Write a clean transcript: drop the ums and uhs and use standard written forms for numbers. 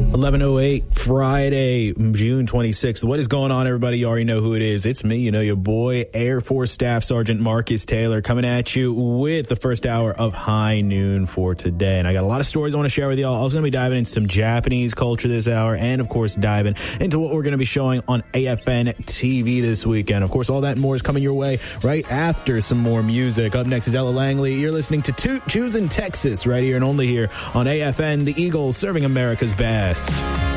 11:08 Friday, June 26th. What is going on, everybody? You already know who it is. It's me, your boy, Air Force Staff Sergeant Marcus Taylor, coming at you with the first hour of High Noon for today. And I got a lot of stories I want to share with y'all. I was going to be diving into some Japanese culture this hour, and of course diving into what we're going to be showing on AFN TV this weekend. Of course, all that and more is coming your way right after some more music. Up next is Ella Langley. You're listening to Choosing Texas right here and only here on AFN, the Eagles serving America's best.